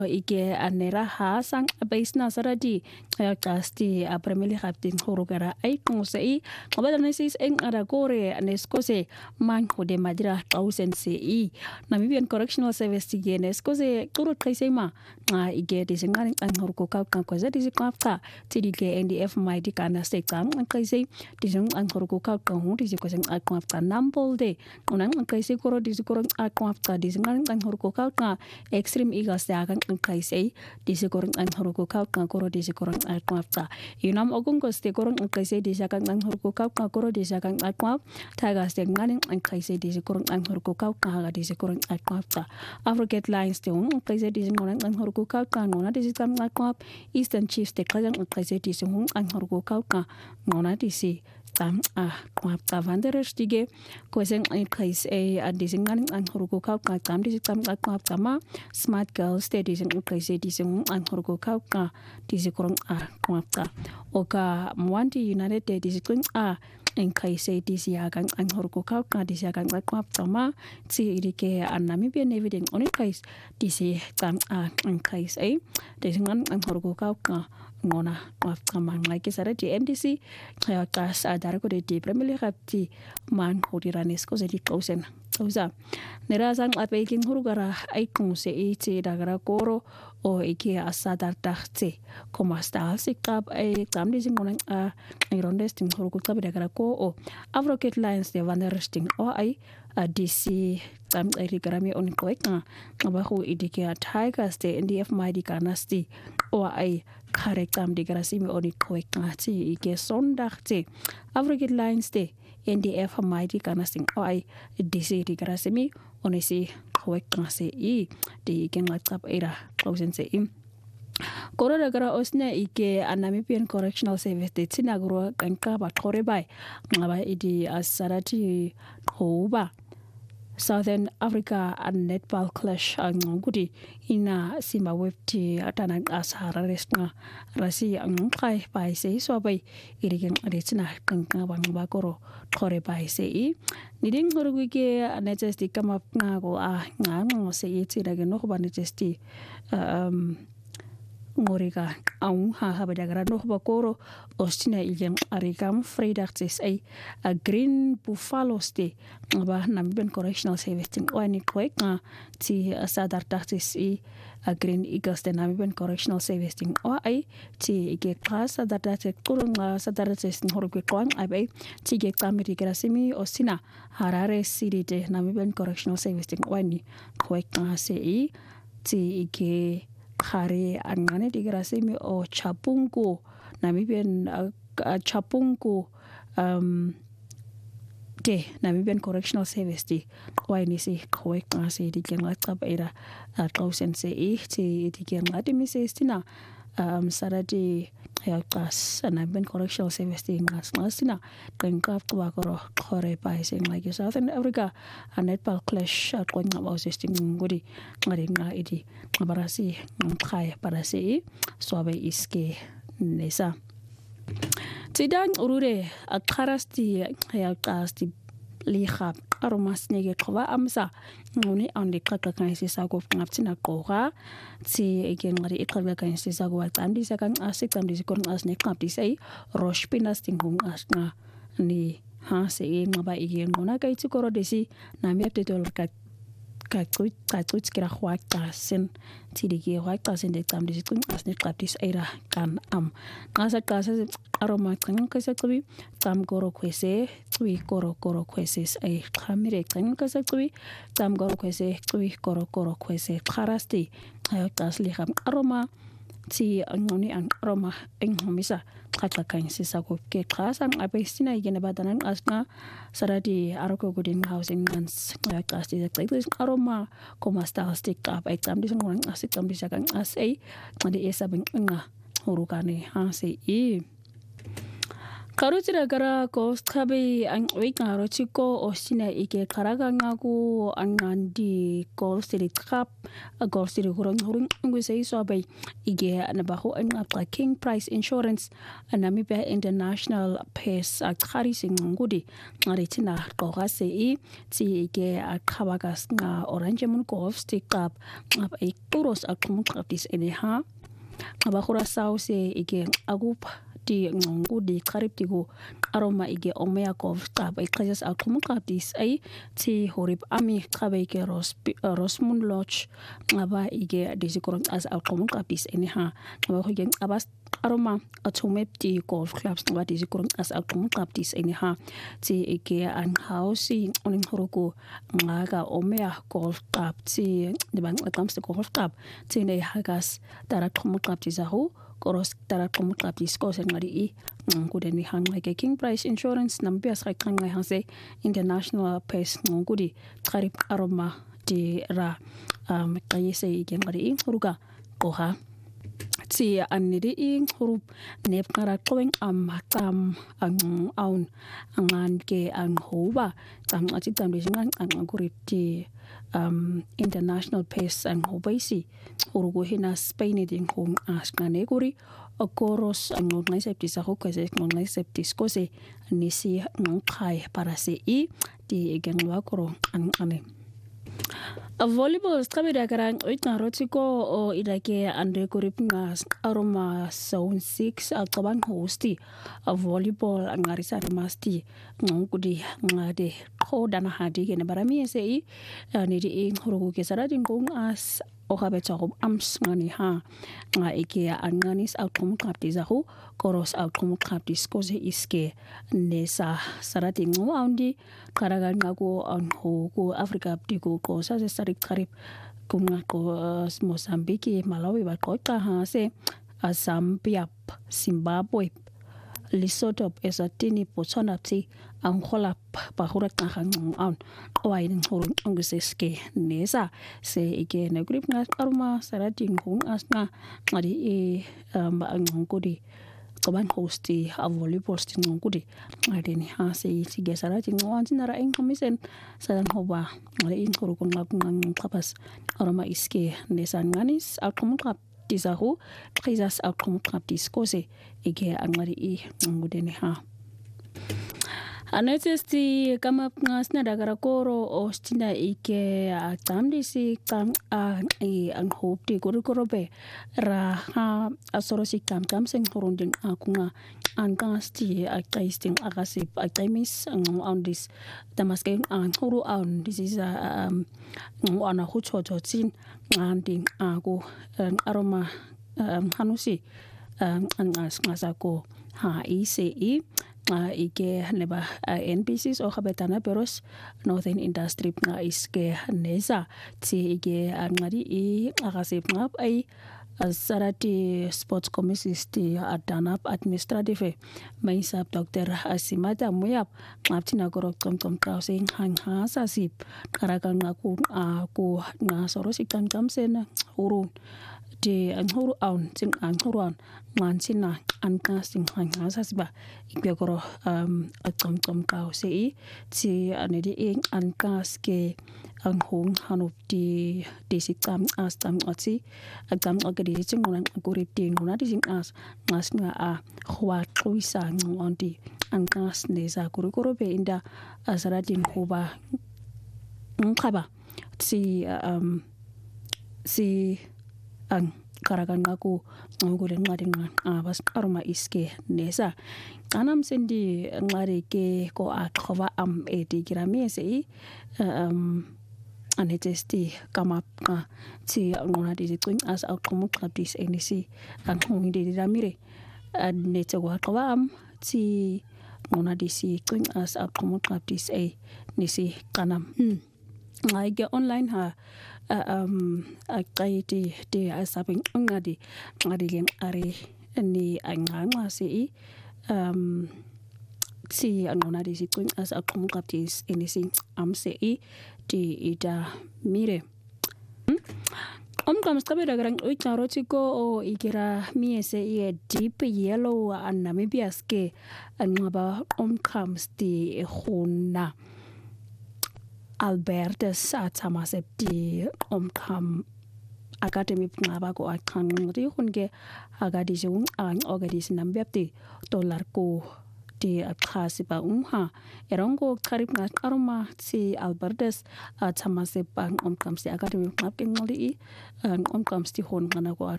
ike anera ha sang base na saradi kasti apremili haptin horogara ay kungsei ngabalanesis eng aragore aneskose man hode madira tausense Namibian Correctional Service tigienes kuro kaisema ige disengan ang horko ka kweza disikapta tidike NDF mai dikana sekam kaisei diseng ang horko ka hu disikoseng akwapta nambolde unang kaisei koro disikoro akwapta disengan ang horko ka extreme eagles dagang kaisei disikoro ang horko ka koro disikoro akwapta yunam ogungos de koro kaisei disagang ang horko ka koro disagang akwap tagas dengan ang kaisei disikoro ang horko ka disikoro akwapta African Lines de kaisei disikoro ang horko ka ngona disikam akwap Eastern Chiefs de kaisei kaisei disikoro ang horko ka ngona disi tam kwapta vanderes tige kosen kaisei disengan ang horko ka tam disikam akwapta ma Smart Girls de disikoro kaisei disikoro ang horko ka disikoro akwapta oka Mwandi United de disikoro en kaisei disiagang ang horko ka disiagang akwapta ma si irike Namibian evident on kais disi tam ang kaisei disengan ang horko ka ngona kwapta man like sare di MDC kaya kas adar ko di premier rapti man hodiranes ko di kausen kausa nerasang apeking hurugara ay kung se iti dagara koro o iki asadar dachte komastal sikap ay tam di singonang irondesting hurugut kabi dagara ko o African Lines de vanderesting o ay DC tam ay rigarami on koeka ngabahu idike Tigers de NDF mai di kanasti o ay karek tam di garasimi on koeka ti ike sondarte African Lines de NDF mai di kanasting o ay DC di garasimi onesi koeka se di ike ngatkap era klausen se Koro dagara osne ike Namibian Correctional Service de tinagro kanka ba korebai ngaba idi asarati hoba Southern Africa and Nepal clash ngudi ina simba webti atana asara resna rasi kai bai sei so bai irigen retina kanka bang ba koro korebai sei niding horuge anetesti kama ngago ngamo sei tiragen no ba netesti ngoriga au ha badagara no bakoro ostina igen arigam freedachtes ay a green buffaloes de ba Namibian Correctional Service ting wani kweka ti sadar dachtes a green eagles de Namibian Correctional Service ting o ay ti ige class sadar dachtes kurung sadar dachtes horbe kwang ay ti ge kameri grasimi ostina Harare City de Namibian Correctional Service ting wani kweka se ti ige Hari angane digrasimi o Chapungu Namibian Chapungu de Namibian Correctional Service di kwaini si kwek ngasi di gengat kap era klausen se ti di gengat mi se stina saradi yakas Namibian Correctional Service di ngasina kengkap kwa koro kore pai sing like Southern Africa Nepal clash kwanya ba system ngudi ngari nga idi ngabarasi ngai parasi sobe iske nesa tidang urure akarasti yakas di liha aromas nege kwa amsa nguni andi kaka kansi sago ngaptina koha ti again ngari ikaka kansi sago watandi sakang asik tamdi sikon asne kapti sai rosh pinas tingung asna ni ha se ngaba igen ngona kai tikoro desi namia tetol kira hwakasen tidigi hwakasen de tamdi sikon asne kapti sai ra kan ngasa kasa aroma kangang kasa kabi tam goro kwese tui koro kwese ai khamire kangang kasa kabi tam goro kwese tui koro kwese kharasti ayo tasli kham aroma ti ngoni ang aroma eng homisa kaka kansi sago ke khasang abestina igena badanan asna saradi aroko gudin housing mans ayo tasli like aroma koma stick up ai tam disang orang asik tam disakang as ai ngadi esa beng nga hurukane ha se Karutira gara ko skabe ang wikaro chiko osina ike karagangako angandi gol city cup a gol city hurung nguse isobe ige nabaho ang apka King Price Insurance Namibia International Pace akari singudi ngaritina ko gase I ti ige akabagas nga orange mun golf stick up ap e turos akum kaptis eneha abahura sauce ige agup di ngudi kariptigo aroma ige omea golf tab ay kayas akumukaptis ay ti horib ami kabe ke Rosmund Lodge ngaba ige disikorong as akumukaptis eniha ngaba hogen abas aroma atumep ti golf clubs ngaba disikorong as akumukaptis eniha ti ige an house oning horuko ngaga omea golf tab ti dibang comes to golf tab ti ne hagas dara kumukaptis aho koros tara kumukaptis ko sen ngari ngudeni hangay ke King Price Insurance Namibia sa kangay hase International Pace ngudi karip aroma di ra kayese igen ngari huruga koha si anidi hurub nep ngara koweng tam ang aun angan ke ang hoba tam ati tam desingan ang gurip di International Pace ang hobaisi urugo hina Spain ding hong asngane guri okoros ang ngai septis ako kasi ngai septis ko se nisi ngai para se I di gengwa koro ang ane a volleyball skabida karang oitna rotiko o idake ande kurip ngas aroma zone 6 akabang hosti a volleyball angarisa masti ngudi ngade khodana hadi gene barami se I ni di nguru ke saradin kong as o habe chagob ams ngani ha nga ike anganis outcome kapti zahu koros outcome kapti skoze iske nesa sarati ngo aundi karagan ngago an ho ko Africa ptiko ko sa sarik karip kunga ko Mozambique Malawi ba ko ta ha se Zambia Zimbabwe Lesotho Eswatini Botswana ti Angola pahurat na hang on oain hurun onguseske nesa se ike na grip na karma sarating hung asna ngadi ang ngudi kaban hosti a volleyball stin ngudi ngadi ni ha se sige sarating wan sinara ing komisen sadan hoba ngadi in hurukon ngang kapas aroma iske nesa nganis alkomunkap disahu krisas alkomunkap diskose ike angari ngudi ni ha anetesti kama ngasna dagara koro ostina ike tamdisi kam ang hopti kurukorobe ra ha asorosi kam seng horunding akunga angasti akaisting akasip akaimis ang ondis damaske ang huru on this is ngwana huchochotin nganding aku aroma hanusi ngasako ha ICE ike neba NPCs o habetana peros Northern Industry nga iske nesa ti ike ngari akasip ngap ay sarati sports commissions ti adanap administrative may sab Dr. Asimata Muyap ngaptina korok tom kausing hang hasasip karakan aku nga sorosi kan kamsen urun di anghuru aun sing anghuruan mansina anka sing hanga sasiba ikbekoro tom kau sei ti anedi ing anka ske anghung hanup di sitam astam ati agam agadi sing nang agurip di nguna di sing ngas nga a khwa tluisa ngondi anka sneza kurukuro be inda asaradin hoba ngkhaba si ang karagan ngaku ngulen ngadingan bas aroma iske nesa anam sendi ngari ke ko akhwa am edi girami sei anetesti kamap ti ngona di twin as outcome kaptis enisi ang hungi di ramire nete wa kwam ti ngona di si twin as outcome kaptis nisi kanam ngage online ha akay di asabing ngadi yang ari ni anganga si si anona di sikun as akumukaptis ini sing amse di ida mire umqamsicabela karang uicarotiko o ikira miese ie deep yellow Namibia ske anqaba umqamsti khuna Albertus athamasepti umqam academy nqaba ko aqhanqri khunke agadi jung an ogadis nambepti dollar ko di akhasi ba erongo qarib ngaroma si Albertus athamasep umqamsti academy nqabke ngoli umqamsti hon ngana ko